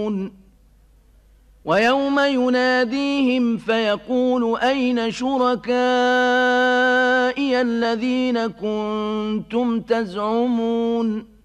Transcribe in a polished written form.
ويوم يناديهم فيقول أين شركائي الذين كنتم تزعمون